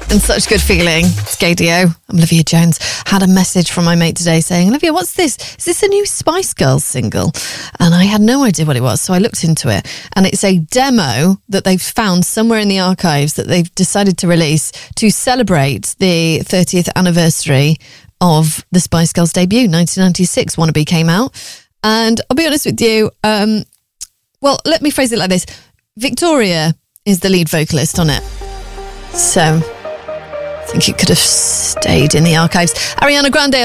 And such good feeling. It's Gaydio. I'm Olivia Jones. Had a message from my mate today saying, Olivia, what's this? Is this a new Spice Girls single? And I had no idea what it was, so I looked into it. And it's a demo that they've found somewhere in the archives that they've decided to release to celebrate the 30th anniversary of the Spice Girls debut. 1996, Wannabe came out. And I'll be honest with you, well, let me phrase it like this. Victoria is the lead vocalist on it. So I think it could have stayed in the archives. Ariana Grande